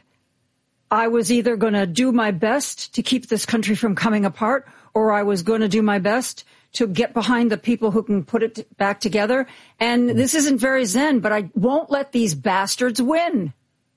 I was either going to do my best to keep this country from coming apart, or I was going to do my best to get behind the people who can put it back together. And this isn't very zen, but I won't let these bastards win.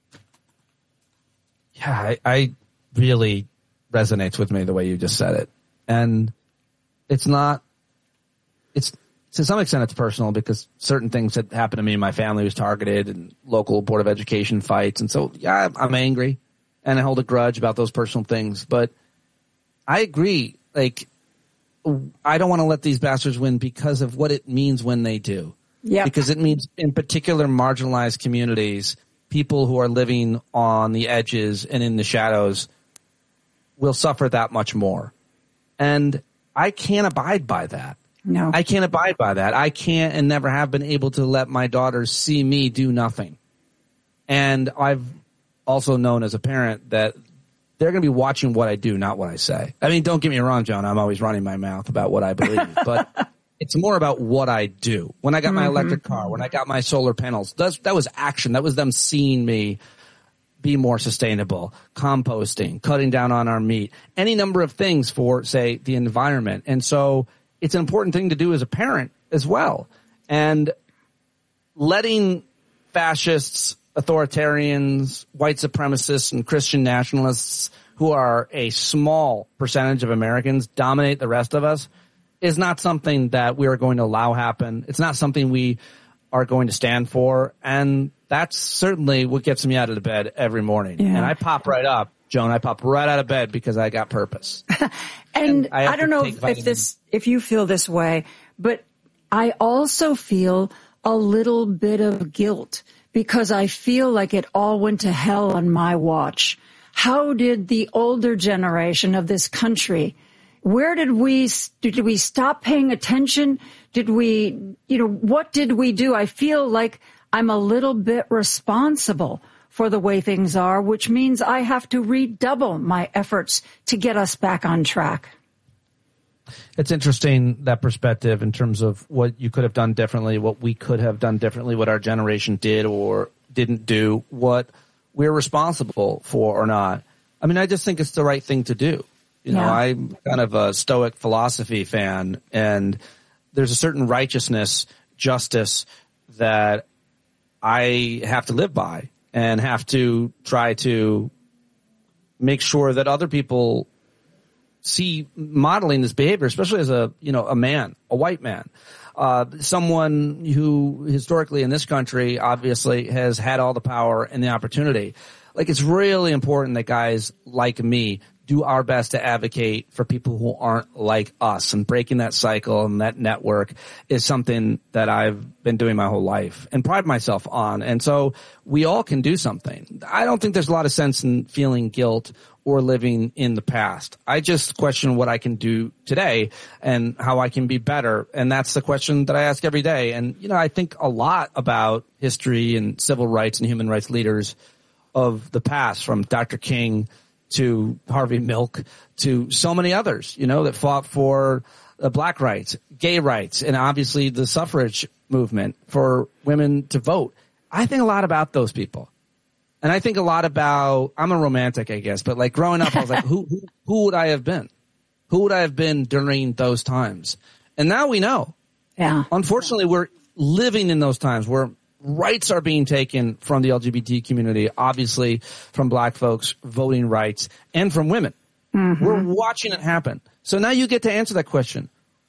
Yeah, I, I really resonates with me the way you just said it. And it's not, it's, to some extent it's personal because certain things that happened to me, my family was targeted and local Board of Education fights. And so, yeah, I'm angry and I hold a grudge about those personal things. But I agree. Like, I don't want to let these bastards win because of what it means when they do. Yeah. Because it means in particular marginalized communities, people who are living on the edges and in the shadows will suffer that much more. And I can't abide by that. No. I can't abide by that. I can't and never have been able to let my daughters see me do nothing. And I've also known as a parent that they're going to be watching what I do, not what I say. I mean, don't get me wrong, John. I'm always running my mouth about what I believe, but it's more about what I do. When I got my mm-hmm. electric car, when I got my solar panels, that's, that was action. That was them seeing me be more sustainable, composting, cutting down on our meat, any number of things for, say, the environment. And so it's an important thing to do as a parent as well. And letting fascists, authoritarians, white supremacists, and Christian nationalists, who are a small percentage of Americans, dominate the rest of us is not something that we are going to allow happen. It's not something we are going to stand for. And that's certainly what gets me out of the bed every morning. Yeah. And I pop right up, Joan. I pop right out of bed because I got purpose. and, and I, I don't know if, if this, if you feel this way, but I also feel a little bit of guilt because I feel like it all went to hell on my watch. How did the older generation of this country, where did we, did we stop paying attention? Did we, you know, what did we do? I feel like I'm a little bit responsible for the way things are, which means I have to redouble my efforts to get us back on track. It's interesting, that perspective in terms of what you could have done differently, what we could have done differently, what our generation did or didn't do, what we're responsible for or not. I mean, I just think it's the right thing to do. You know, yeah. I'm kind of a Stoic philosophy fan, and there's a certain righteousness, justice that I have to live by and have to try to make sure that other people see modeling this behavior, especially as a, you know, a man, a white man, uh, someone who historically in this country obviously has had all the power and the opportunity. Like, it's really important that guys like me do our best to advocate for people who aren't like us, and breaking that cycle and that network is something that I've been doing my whole life and pride myself on. And so we all can do something. I don't think there's a lot of sense in feeling guilt or living in the past. I just question what I can do today and how I can be better. And that's the question that I ask every day. And, you know, I think a lot about history and civil rights and human rights leaders of the past, from Doctor King to Harvey Milk to so many others, you know, that fought for uh, black rights, gay rights, and obviously the suffrage movement for women to vote. I think a lot about those people. And I think a lot about, I'm a romantic, I guess, but like growing up, I was like, who, who, who would I have been? Who would I have been during those times? And now we know. Yeah. Unfortunately, we're living in those times where rights are being taken from the L G B T community, obviously from black folks, voting rights, and from women. Mm-hmm. We're watching it happen. So now you get to answer that question.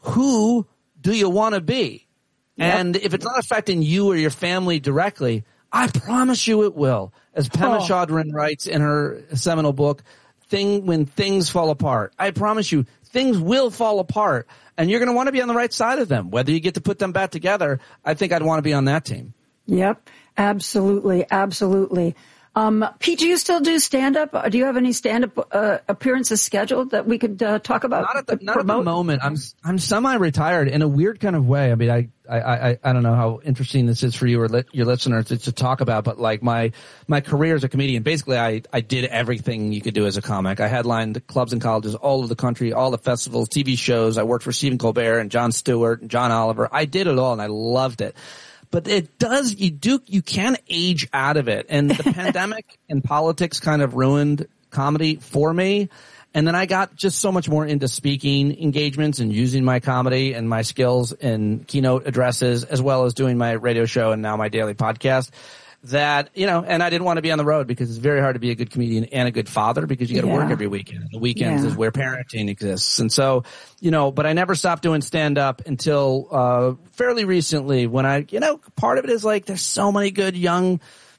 Who do you want to be? Yep. And if it's not affecting you or your family directly, I promise you it will. As Pema oh. Chodron writes in her seminal book, "Thing When Things Fall Apart," I promise you, things will fall apart, and you're going to want to be on the right side of them. Whether you get to put them back together, I think I'd want to be on that team. Yep, absolutely, absolutely. Um, Pete, do you still do stand-up? Do you have any stand-up uh, appearances scheduled that we could uh, talk about? Not at the, not at the moment. I'm I'm semi-retired in a weird kind of way. I mean, I I I, I don't know how interesting this is for you or li- your listeners to, to talk about, but like my my career as a comedian, basically, I I did everything you could do as a comic. I headlined clubs and colleges all over the country, all the festivals, T V shows. I worked for Stephen Colbert and Jon Stewart and John Oliver. I did it all, and I loved it. But it does, you do, you can age out of it. And the pandemic and politics kind of ruined comedy for me. And then I got just so much more into speaking engagements and using my comedy and my skills in keynote addresses, as well as doing my radio show and now my daily podcast, that, you know, and I didn't want to be on the road because it's very hard to be a good comedian and a good father because you got to yeah. work every weekend. And the weekends yeah. is where parenting exists. And so, you know, but I never stopped doing stand up until, uh, fairly recently when I, you know, part of it is like there's so many good young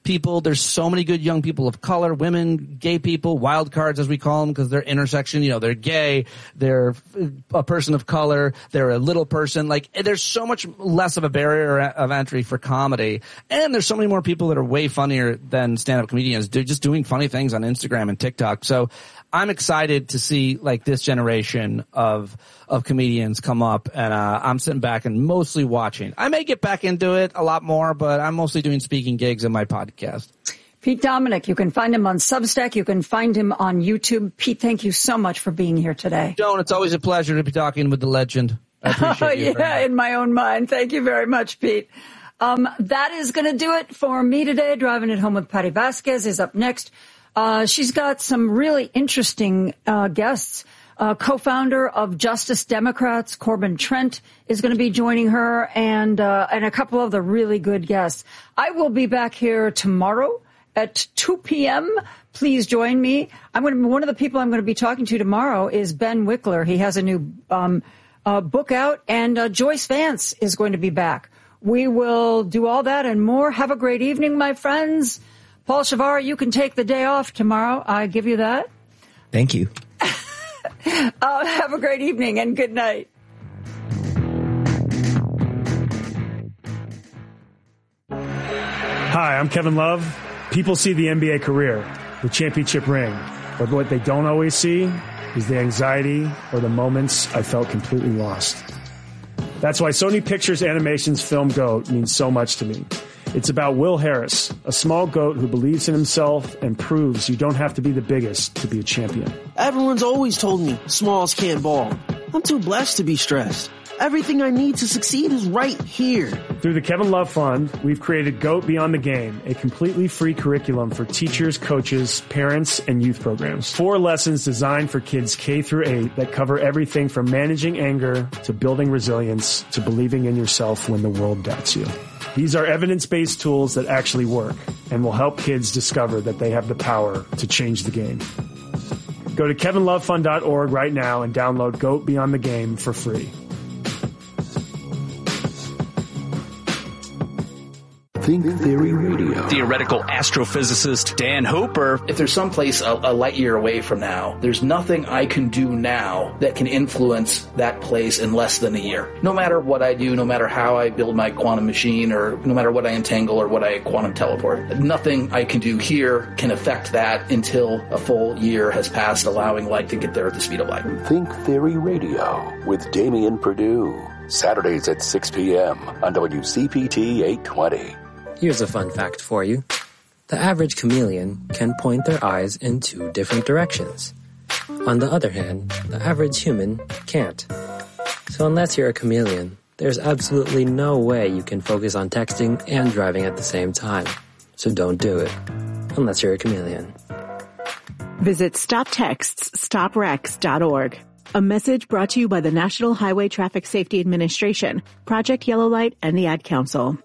people. There's so many good young people of color, women, gay people, wild cards as we call them, because they're intersection. You know, they're gay, they're a person of color, they're a little person. Like, there's so much less of a barrier of entry for comedy, and there's so many more people that are way funnier than stand-up comedians. They're just doing funny things on Instagram and TikTok. So I'm excited to see like this generation of of comedians come up, and uh, I'm sitting back and mostly watching. I may get back into it a lot more, but I'm mostly doing speaking gigs in my podcast. Pete Dominick, you can find him on Substack. You can find him on YouTube. Pete, thank you so much for being here today. Joan, it's always a pleasure to be talking with the legend. I appreciate oh, you. Yeah, in my own mind. Thank you very much, Pete. Um, that is going to do it for me today. Driving It Home with Patty Vasquez is up next. Uh, she's got some really interesting uh, guests. Uh, co-founder of Justice Democrats, Corbin Trent, is going to be joining her, and uh, and a couple of the really good guests. I will be back here tomorrow at two p.m. Please join me. I'm going to, one of the people I'm going to be talking to tomorrow is Ben Wickler. He has a new um, uh, book out, and uh, Joyce Vance is going to be back. We will do all that and more. Have a great evening, my friends. Paul Shavar, you can take the day off tomorrow. I give you that. Thank you. Uh, have a great evening and good night. Hi, I'm Kevin Love. People see the N B A career, the championship ring, but what they don't always see is the anxiety or the moments I felt completely lost. That's why Sony Pictures Animation's film GOAT means so much to me. It's about Will Harris, a small goat who believes in himself and proves you don't have to be the biggest to be a champion. Everyone's always told me smalls can't ball. I'm too blessed to be stressed. Everything I need to succeed is right here. Through the Kevin Love Fund, we've created GOAT Beyond the Game, a completely free curriculum for teachers, coaches, parents, and youth programs. Four lessons designed for kids K through eight that cover everything from managing anger to building resilience to believing in yourself when the world doubts you. These are evidence-based tools that actually work and will help kids discover that they have the power to change the game. Go to kevin love fund dot org right now and download GOAT Beyond the Game for free. Think Theory Radio. Theoretical astrophysicist Dan Hooper. If there's someplace a, a light year away from now, there's nothing I can do now that can influence that place in less than a year. No matter what I do, no matter how I build my quantum machine, or no matter what I entangle or what I quantum teleport, nothing I can do here can affect that until a full year has passed, allowing light to get there at the speed of light. Think Theory Radio with Damian Perdue. Saturdays at six p.m. on W C P T eight twenty. Here's a fun fact for you. The average chameleon can point their eyes in two different directions. On the other hand, the average human can't. So unless you're a chameleon, there's absolutely no way you can focus on texting and driving at the same time. So don't do it. Unless you're a chameleon. Visit stop texts stop wrecks dot org. A message brought to you by the National Highway Traffic Safety Administration, Project Yellow Light, and the Ad Council.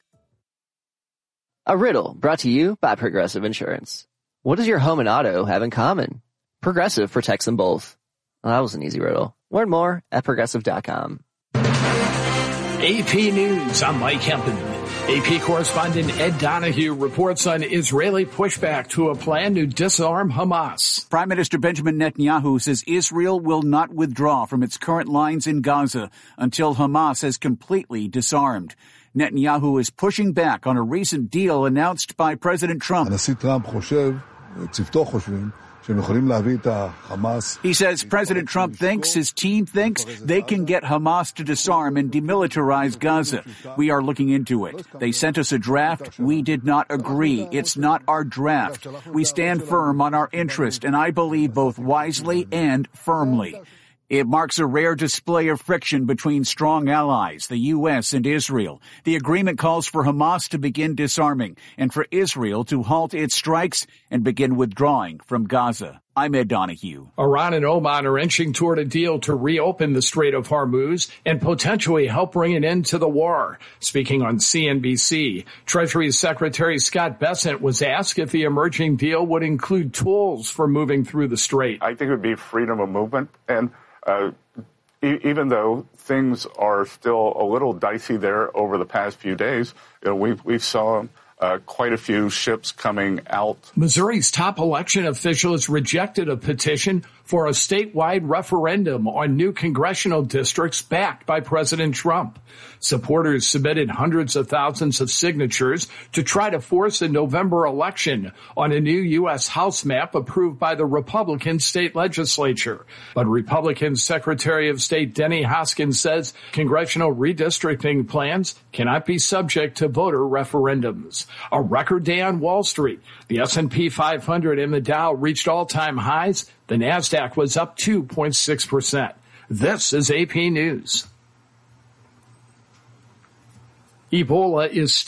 A riddle brought to you by Progressive Insurance. What does your home and auto have in common? Progressive protects them both. Well, that was an easy riddle. Learn more at progressive dot com. A P News, I'm Mike Hempton. A P correspondent Ed Donahue reports on Israeli pushback to a plan to disarm Hamas. Prime Minister Benjamin Netanyahu says Israel will not withdraw from its current lines in Gaza until Hamas has completely disarmed. Netanyahu is pushing back on a recent deal announced by President Trump. He says President Trump thinks, his team thinks, they can get Hamas to disarm and demilitarize Gaza. We are looking into it. They sent us a draft. We did not agree. It's not our draft. We stand firm on our interest, and I believe both wisely and firmly. It marks a rare display of friction between strong allies, the U S and Israel. The agreement calls for Hamas to begin disarming and for Israel to halt its strikes and begin withdrawing from Gaza. I'm Ed Donahue. Iran and Oman are inching toward a deal to reopen the Strait of Hormuz and potentially help bring an end to the war. Speaking on C N B C, Treasury Secretary Scott Bessent was asked if the emerging deal would include tools for moving through the strait. I think it would be freedom of movement, and Uh, e- even though things are still a little dicey there over the past few days, you know, we've, we've saw uh, quite a few ships coming out. Missouri's top election officials rejected a petition for a statewide referendum on new congressional districts backed by President Trump. Supporters submitted hundreds of thousands of signatures to try to force a November election on a new U S House map approved by the Republican state legislature. But Republican Secretary of State Denny Hoskins says congressional redistricting plans cannot be subject to voter referendums. A record day on Wall Street. The S and P five hundred and the Dow reached all-time highs. The NASDAQ was up two point six percent. This is A P News. Ebola is